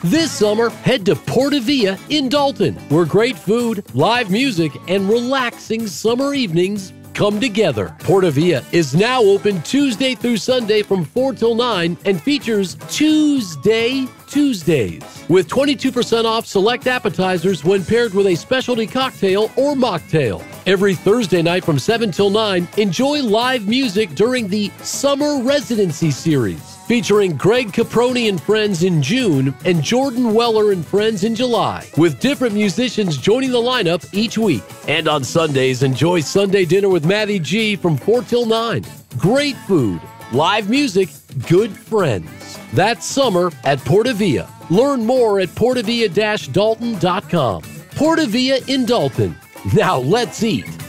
This summer, head to Portavia in Dalton, where great food, live music, and relaxing summer evenings come together. Portavia is now open Tuesday through Sunday from 4 till 9 and features Tuesdays with 22% off select appetizers when paired with a specialty cocktail or mocktail. Every Thursday night from 7 till 9, enjoy live music during the Summer Residency Series, featuring Greg Caproni and Friends in June and Jordan Weller and Friends in July, with different musicians joining the lineup each week. And on Sundays, enjoy Sunday dinner with Matty G from 4 till 9. Great food, live music, good friends. That's summer at Portavia. Learn more at portavia-dalton.com. Portavia in Dalton. Now let's eat.